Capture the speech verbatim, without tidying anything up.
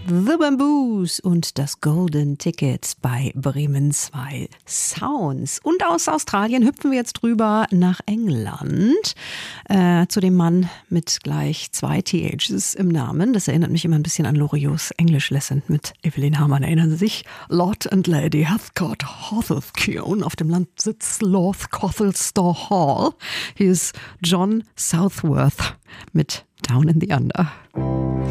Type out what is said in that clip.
The Bamboos und das Golden Ticket bei Bremen zwei Sounds. Und aus Australien hüpfen wir jetzt drüber nach England äh, zu dem Mann mit gleich zwei T Hs im Namen. Das erinnert mich immer ein bisschen an Loriots English Lesson mit Evelyn Hamann. Erinnern Sie sich? Lord and Lady Heathcote Hawthorne. Auf dem Landsitz Lord Cothelstone Hall. Hier ist John Southworth mit Down in the Under.